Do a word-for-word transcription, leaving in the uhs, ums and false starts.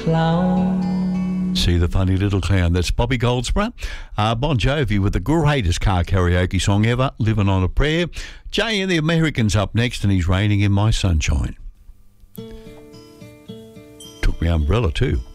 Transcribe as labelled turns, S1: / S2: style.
S1: clown.
S2: See the funny little clown. That's Bobby Goldsborough. Uh, Bon Jovi with the greatest car karaoke song ever, Living on a Prayer. Jay and the Americans up next, and he's raining in my sunshine. Took my umbrella too.